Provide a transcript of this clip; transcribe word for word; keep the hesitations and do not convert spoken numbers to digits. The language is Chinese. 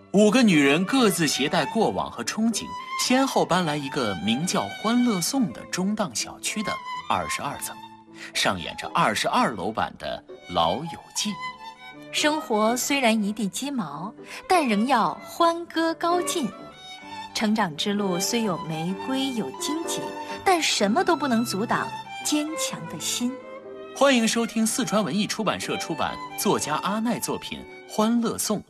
五个女人各自携带过往和憧憬，先后搬来一个名叫欢乐颂的中档小区的二十二层，上演着二十二楼版的《老友记》。 生活虽然一地鸡毛，但仍要欢歌高进。成长之路虽有玫瑰有荆棘，但什么都不能阻挡坚强的心。 欢迎收听四川文艺出版社出版作家阿奈作品《欢乐颂》